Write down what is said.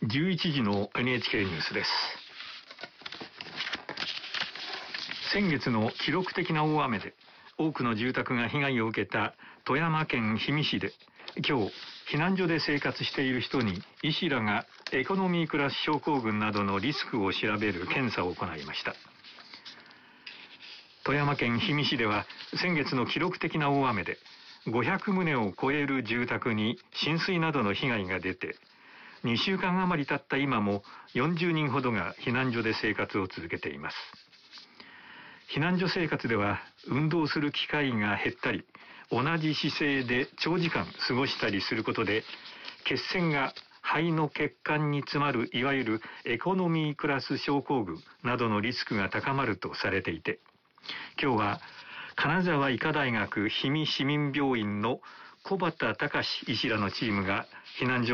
11時の NHK ニュースです。先月の記録的な大雨で多くの住宅が被害を受けた富山県氷見市で、今日避難所で生活している人に医師らがエコノミークラス症候群などのリスクを調べる検査を行いました。富山県氷見市では先月の記録的な大雨で500棟を超える住宅に浸水などの被害が出て、2週間余り経った今も40人ほどが避難所で生活を続けています。避難所生活では運動する機会が減ったり、同じ姿勢で長時間過ごしたりすることで、血栓が肺の血管に詰まるいわゆるエコノミークラス症候群などのリスクが高まるとされていて、今日は金沢医科大学氷見市民病院の小畑隆医師らのチームが避難所